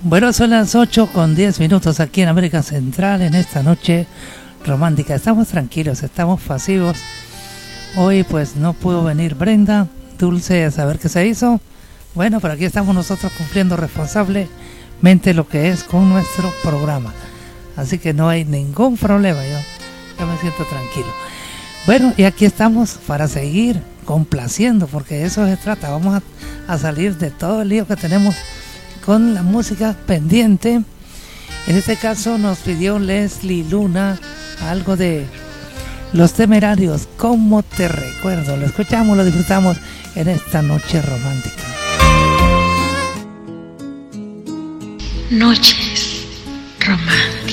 Bueno, son las 8:10 aquí en América Central en esta noche romántica. Estamos tranquilos, estamos pasivos. Hoy pues no pudo venir Brenda, Dulce, a saber qué se hizo. Bueno, pero aquí estamos nosotros cumpliendo responsablemente lo que es con nuestro programa. Así que no hay ningún problema, yo me siento tranquilo. Bueno, y aquí estamos para seguir complaciendo, porque de eso se trata. Vamos a salir de todo el lío que tenemos con la música pendiente. En este caso nos pidió Leslie Luna algo de Los Temerarios, ¿cómo te recuerdo? Lo escuchamos, lo disfrutamos en esta noche romántica. Noches románticas.